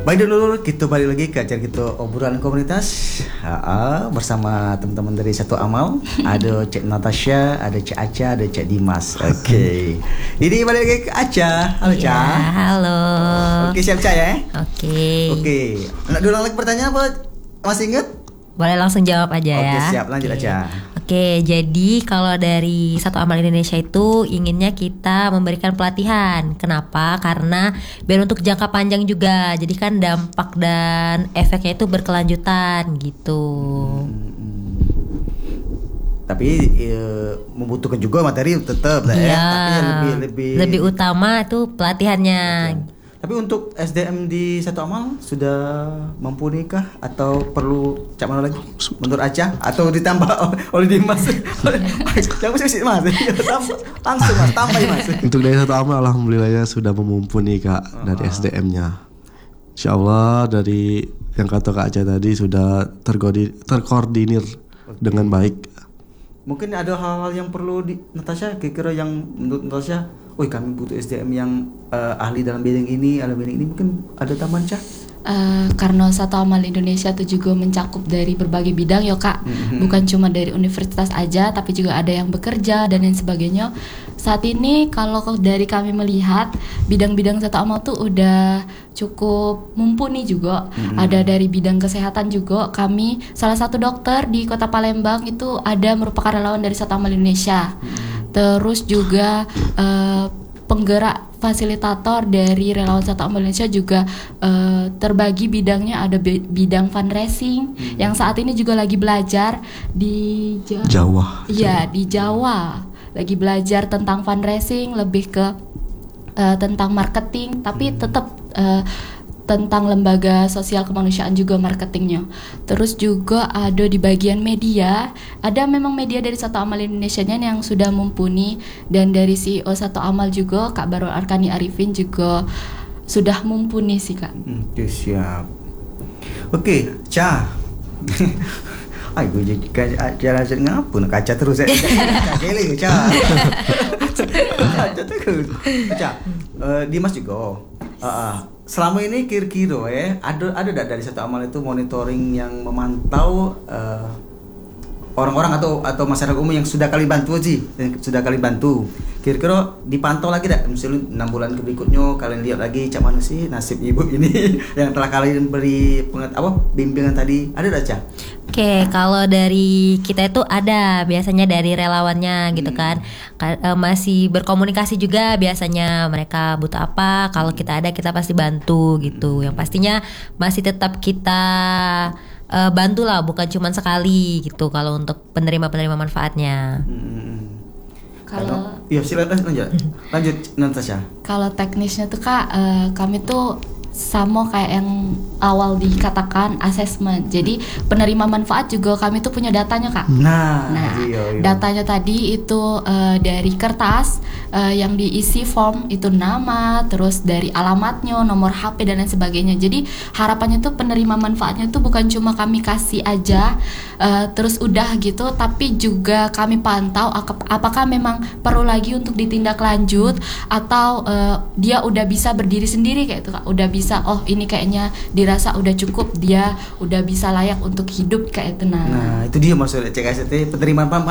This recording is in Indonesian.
Baik dulu kita balik lagi ke acara kita obrolan komunitas bersama teman-teman dari Satu Amal. Ada Cik Natasha, ada Cik Aca, ada Cik Dimas. Oke. Ini balik lagi ke Aca. Halo Ca. Halo. Oke, siap Ca ya? Oke. Nak diulang lagi pertanyaan apa? Masih ingat? Boleh langsung jawab aja ya. Oke, siap. Lanjut Aca. Oke, jadi kalau dari Satu Amal Indonesia itu inginnya kita memberikan pelatihan. Kenapa? Karena biar untuk jangka panjang juga. Jadi kan dampak dan efeknya itu berkelanjutan gitu. Tapi membutuhkan juga materi tetap lah ya. Tapi lebih utama itu pelatihannya. Tapi untuk SDM di Satu Amal sudah mumpuni kah atau perlu cak mana lagi menurut Aca atau ditambah oleh Dimas? Jangan sih Mas. Langsung Mas, tambah Mas. Untuk dari Satu Amal alhamdulillahnya sudah mumpuni Kak dari SDM-nya. Insyaallah dari yang kata Kak Aca tadi sudah terkoordinir dengan baik. Mungkin ada hal-hal yang perlu Natasha kira-kira yang menurut Natasha, kami butuh SDM yang ahli dalam bidang ini, mungkin ada tambahan Cah? Karena Satu Amal Indonesia itu juga mencakup dari berbagai bidang ya Kak. Bukan cuma dari universitas aja, tapi juga ada yang bekerja dan lain sebagainya. Saat ini kalau dari kami melihat bidang-bidang Satu Amal tuh udah cukup mumpuni juga. Ada dari bidang kesehatan juga. Kami salah satu dokter di Kota Palembang itu ada merupakan relawan dari Satu Amal Indonesia. Terus juga penggerak fasilitator dari relawan Satu Amal Indonesia juga terbagi bidangnya, ada bidang fundraising yang saat ini juga lagi belajar di Jawa. Iya, di Jawa. Lagi belajar tentang fundraising, lebih ke tentang marketing, tapi tetap tentang lembaga sosial kemanusiaan juga marketingnya. Terus juga ada di bagian media, ada memang media dari Satu Amal Indonesia-nya yang sudah mumpuni, dan dari CEO Satu Amal juga Kak Barul Arkani Arifin juga sudah mumpuni sih Kak. Oke, siap. Oke, Ca. Gue jadi jalan ngapa nak kaca terus saya. Kele Ca. Kaca terus. Ca. Dimas juga. Selama ini kira-kira ada tak dari Satu Amal itu monitoring yang memantau orang-orang atau masyarakat umum yang sudah kali bantu kira-kira dipantau lagi tak? Misalnya 6 bulan berikutnya kalian lihat lagi cak mana sih nasib ibu ini yang telah kalian beri bimbingan tadi, ada tak Cak? Oke, kalau dari kita itu ada biasanya dari relawannya gitu kan. Masih berkomunikasi juga biasanya mereka butuh apa. Kalau kita ada kita pasti bantu gitu. Yang pastinya masih tetap kita bantu lah, bukan cuma sekali gitu kalau untuk penerima manfaatnya. Kalau silakan lanjut Natasha. Kalau teknisnya tuh Kak, kami tuh sama kayak yang awal dikatakan assessment. Jadi penerima manfaat juga kami tuh punya datanya Kak. Nah, datanya tadi itu dari kertas yang diisi form itu nama, terus dari alamatnya, nomor HP dan lain sebagainya. Jadi harapannya tuh penerima manfaatnya tuh bukan cuma kami kasih aja terus udah gitu, tapi juga kami pantau apakah memang perlu lagi untuk ditindak lanjut atau dia udah bisa berdiri sendiri kayak itu Kak. Udah bisa, oh ini kayaknya dirasa udah cukup, dia udah bisa layak untuk hidup kayak itu. Nah itu dia maksudnya CKST penerimaan